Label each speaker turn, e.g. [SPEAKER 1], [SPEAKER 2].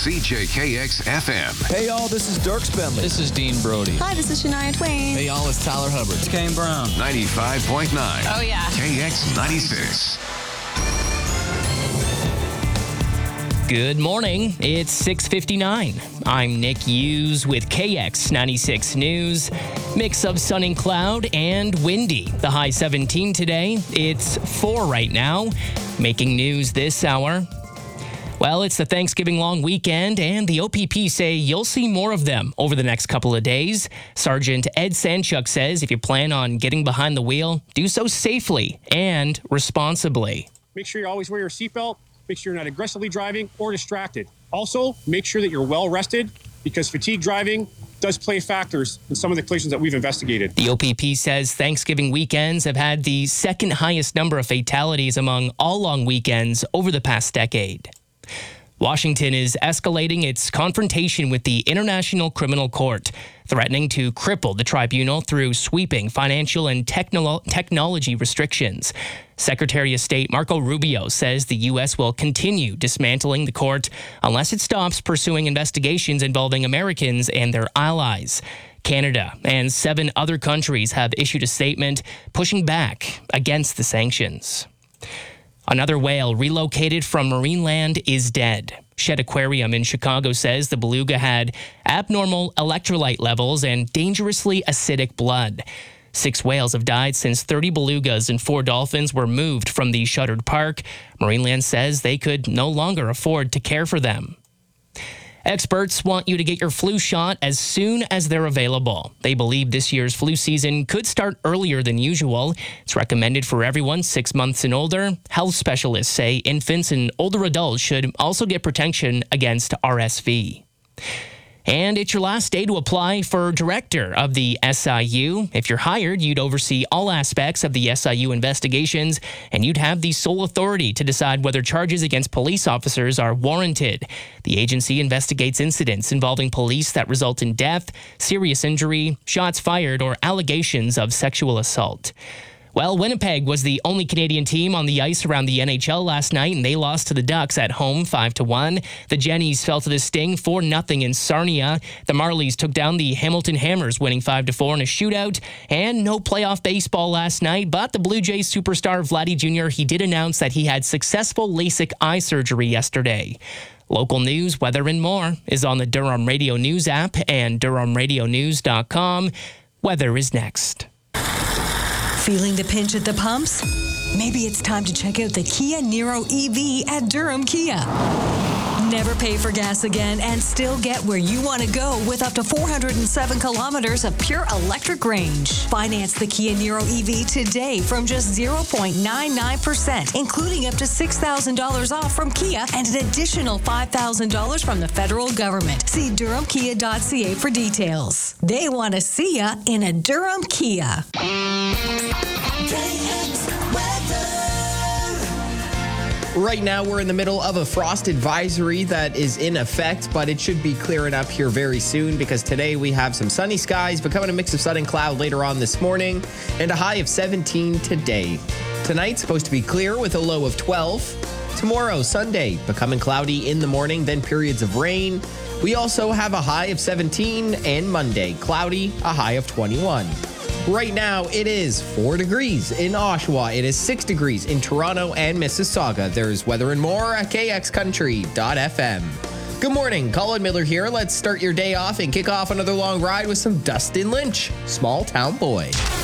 [SPEAKER 1] CJKX FM.
[SPEAKER 2] Hey, y'all, this is Dirk Bentley.
[SPEAKER 3] This is Dean Brody.
[SPEAKER 4] Hi, this is Shania Twain.
[SPEAKER 3] Hey, y'all, it's Tyler Hubbard. It's
[SPEAKER 5] Kane Brown.
[SPEAKER 1] 95.9.
[SPEAKER 4] Oh, yeah.
[SPEAKER 1] KX 96.
[SPEAKER 6] Good morning. It's 6:59. I'm Nick Hughes with KX 96 News. Mix of sun and cloud and windy. The high 17 today. It's 4 right now. Making news this hour. Well, it's the Thanksgiving long weekend, and the OPP say you'll see more of them over the next couple of days. Sergeant Ed Sanchuk says if you plan on getting behind the wheel, do so safely and responsibly.
[SPEAKER 7] Make sure you always wear your seatbelt. Make sure you're not aggressively driving or distracted. Also, make sure that you're well rested because fatigue driving does play factors in some of the collisions that we've investigated.
[SPEAKER 6] The OPP says Thanksgiving weekends have had the second highest number of fatalities among all long weekends over the past decade. Washington is escalating its confrontation with the International Criminal Court, threatening to cripple the tribunal through sweeping financial and technology restrictions. Secretary of State Marco Rubio says the U.S. will continue dismantling the court unless it stops pursuing investigations involving Americans and their allies. Canada and 7 other countries have issued a statement pushing back against the sanctions. Another whale relocated from Marineland is dead. Shedd Aquarium in Chicago says the beluga had abnormal electrolyte levels and dangerously acidic blood. 6 whales have died since 30 belugas and 4 dolphins were moved from the shuttered park. Marineland says they could no longer afford to care for them. Experts want you to get your flu shot as soon as they're available. They believe this year's flu season could start earlier than usual. It's recommended for everyone 6 months and older. Health specialists say infants and older adults should also get protection against RSV. And it's your last day to apply for director of the SIU. If you're hired, you'd oversee all aspects of the SIU investigations, and you'd have the sole authority to decide whether charges against police officers are warranted. The agency investigates incidents involving police that result in death, serious injury, shots fired, or allegations of sexual assault. Well, Winnipeg was the only Canadian team on the ice around the NHL last night, and they lost to the Ducks at home 5-1. The Jennies fell to the Sting 4-0 in Sarnia. The Marlies took down the Hamilton Hammers, winning 5-4 in a shootout. And no playoff baseball last night, but the Blue Jays superstar Vladdy Jr., he did announce that he had successful LASIK eye surgery yesterday. Local news, weather, and more is on the Durham Radio News app and DurhamRadioNews.com. Weather is next.
[SPEAKER 8] Feeling the pinch at the pumps? Maybe it's time to check out the Kia Niro EV at Durham Kia. Never pay for gas again and still get where you want to go with up to 407 kilometers of pure electric range. Finance the Kia Niro EV today from just 0.99%, including up to $6,000 off from Kia and an additional $5,000 from the federal government. See DurhamKia.ca for details. They want to see ya in a Durham Kia.
[SPEAKER 9] Right now, we're in the middle of a frost advisory that is in effect, but it should be clearing up here very soon because today we have some sunny skies, becoming a mix of sun and cloud later on this morning, and a high of 17 today. Tonight's supposed to be clear with a low of 12. Tomorrow, Sunday, becoming cloudy in the morning, then periods of rain. We also have a high of 17, and Monday, cloudy, a high of 21. Right now, it is 4 degrees in Oshawa. It is 6 degrees in Toronto and Mississauga. There's weather and more at kxcountry.fm. Good morning, Colin Miller here. Let's start your day off and kick off another long ride with some Dustin Lynch, Small Town Boy.